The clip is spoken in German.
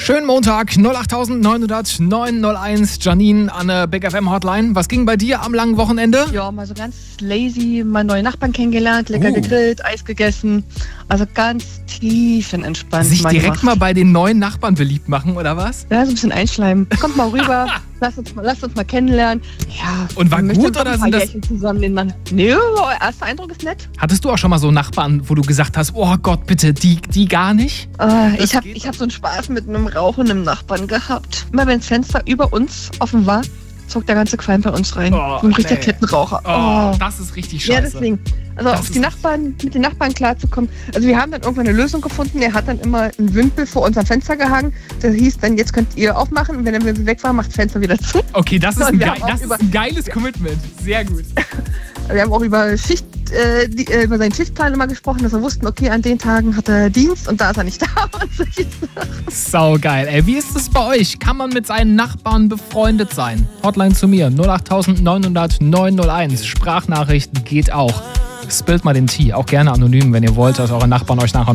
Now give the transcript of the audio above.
Schönen Montag, 08900 901. Janine an der Big FM Hotline. Was ging bei dir am langen Wochenende? Ja, mal so ganz lazy, mal neue Nachbarn kennengelernt, lecker gegrillt, Eis gegessen. Also ganz tiefenentspannt. Sich direkt mal bei den neuen Nachbarn beliebt machen, oder was? Ja, so ein bisschen einschleimen. Kommt mal rüber, lasst uns mal kennenlernen. Ja, und war gut oder sind das... zusammen nee, erster Eindruck ist nett. Hattest du auch schon mal so Nachbarn, wo du gesagt hast, oh Gott, bitte, die gar nicht? Ich hab so einen Spaß mit einem rauchenden Nachbarn gehabt. Immer wenn das Fenster über uns offen war, zog der ganze Qualm bei uns rein. So ein richtiger Kettenraucher. Das ist richtig scheiße. Ja, deswegen. Also mit den Nachbarn klarzukommen. Also wir haben dann irgendwann eine Lösung gefunden. Er hat dann immer einen Wimpel vor unserem Fenster gehangen. Das hieß dann, jetzt könnt ihr aufmachen. Und wenn der Wimpel weg war, macht das Fenster wieder zu. Okay, das ist ein geiles Commitment. Sehr gut. Wir haben auch über über seinen Schichtplan immer gesprochen, dass wir wussten, okay, an den Tagen hat er Dienst und da ist er nicht da. Saugeil. Ey, wie ist es bei euch? Kann man mit seinen Nachbarn befreundet sein? Hotline zu mir, 08900 901. Sprachnachrichten geht auch. Spillt mal den Tee, auch gerne anonym, wenn ihr wollt, dass eure Nachbarn euch nachher